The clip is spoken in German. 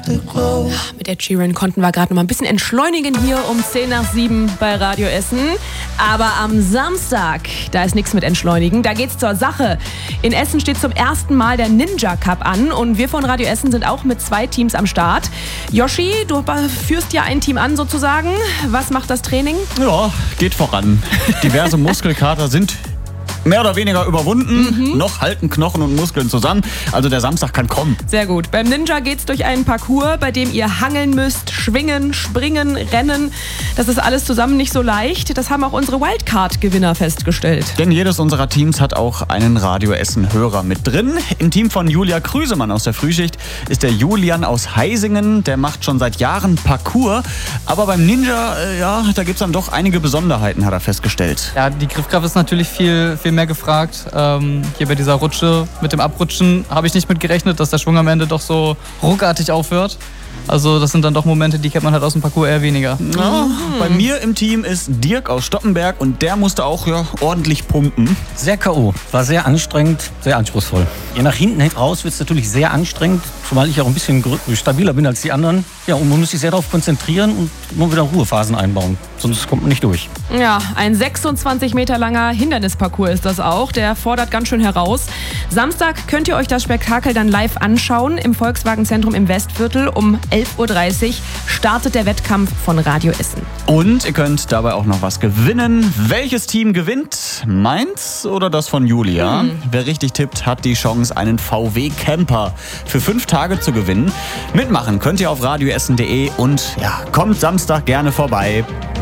Mit Ed Sheeran konnten wir gerade noch mal ein bisschen entschleunigen hier um 6:10 bei Radio Essen. Aber am Samstag, da ist nichts mit entschleunigen, da geht's zur Sache. In Essen steht zum ersten Mal der Ninja Cup an und wir von Radio Essen sind auch mit 2 Teams am Start. Joshi, du führst ja ein Team an sozusagen. Was macht das Training? Ja, geht voran. Diverse Muskelkater sind mehr oder weniger überwunden. Noch halten Knochen und Muskeln zusammen. Also der Samstag kann kommen. Sehr gut. Beim Ninja geht's durch einen Parcours, bei dem ihr hangeln müsst, schwingen, springen, rennen. Das ist alles zusammen nicht so leicht. Das haben auch unsere Wildcard-Gewinner festgestellt. Denn jedes unserer Teams hat auch einen Radio Essen-Hörer mit drin. Im Team von Julia Krüsemann aus der Frühschicht ist der Julian aus Heisingen. Der macht schon seit Jahren Parcours. Aber beim Ninja, da gibt's dann doch einige Besonderheiten, hat er festgestellt. Ja, die Griffkraft ist natürlich viel mehr gefragt. Hier bei dieser Rutsche mit dem Abrutschen habe ich nicht mit gerechnet, dass der Schwung am Ende doch so ruckartig aufhört. Also das sind dann doch Momente, die kennt man halt aus dem Parcours eher weniger. Ja, bei mir im Team ist Dirk aus Stoppenberg und der musste auch ordentlich pumpen. Sehr K.O. War sehr anstrengend, sehr anspruchsvoll. Je nach hinten raus wird es natürlich sehr anstrengend, zumal ich auch ein bisschen stabiler bin als die anderen. Ja, und man muss sich sehr darauf konzentrieren und nur wieder Ruhephasen einbauen, sonst kommt man nicht durch. Ja, ein 26 Meter langer Hindernisparcours ist das auch. Der fordert ganz schön heraus. Samstag könnt ihr euch das Spektakel dann live anschauen im Volkswagen-Zentrum im Westviertel. Um 11:30 Uhr startet der Wettkampf von Radio Essen. Und ihr könnt dabei auch noch was gewinnen. Welches Team gewinnt? Meins oder das von Julia? Wer richtig tippt, hat die Chance, einen VW Camper für 5 Tage zu gewinnen. Mitmachen könnt ihr auf radioessen.de und kommt Samstag gerne vorbei.